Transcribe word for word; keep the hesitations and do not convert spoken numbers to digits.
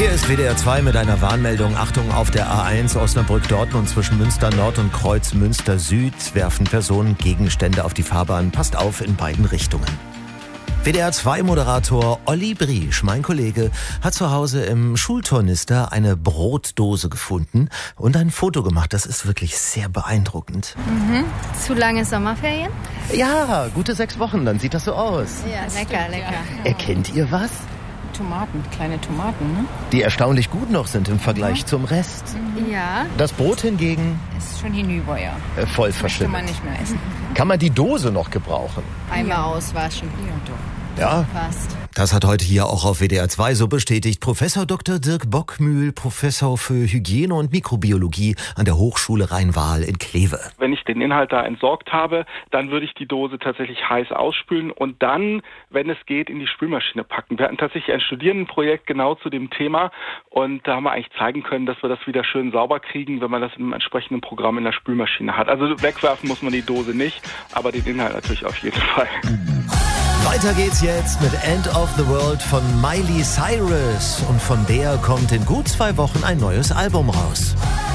Hier ist W D R zwei mit einer Warnmeldung. Achtung, auf der A eins Osnabrück-Dortmund zwischen Münster Nord und Kreuz Münster Süd werfen Personen Gegenstände auf die Fahrbahn. Passt auf in beiden Richtungen. W D R zwei Moderator Olli Briesch, mein Kollege, hat zu Hause im Schultornister eine Brotdose gefunden und ein Foto gemacht. Das ist wirklich sehr beeindruckend. Mhm. Zu lange Sommerferien? Ja, gute sechs Wochen, dann sieht das so aus. Ja, lecker, lecker. Erkennt ihr was? Tomaten, kleine Tomaten, ne? Die erstaunlich gut noch sind im Vergleich zum Rest. Ja. Das Brot hingegen Ist schon hinüber, ja. äh, voll Möchte verschimmelt. man nicht mehr essen. Kann man die Dose noch gebrauchen? Einmal auswaschen. Ja, doch. Ja. Passt. Das hat heute hier auch auf W D R zwei so bestätigt Professor Doktor Dirk Bockmühl, Professor für Hygiene und Mikrobiologie an der Hochschule Rhein-Waal in Kleve. Wenn ich den Inhalt da entsorgt habe, dann würde ich die Dose tatsächlich heiß ausspülen und dann, wenn es geht, in die Spülmaschine packen. Wir hatten tatsächlich ein Studierendenprojekt genau zu dem Thema und da haben wir eigentlich zeigen können, dass wir das wieder schön sauber kriegen, wenn man das im entsprechenden Programm in der Spülmaschine hat. Also wegwerfen muss man die Dose nicht, aber den Inhalt natürlich auf jeden Fall. Weiter geht's jetzt mit End of the World von Miley Cyrus und von der kommt in gut zwei Wochen ein neues Album raus.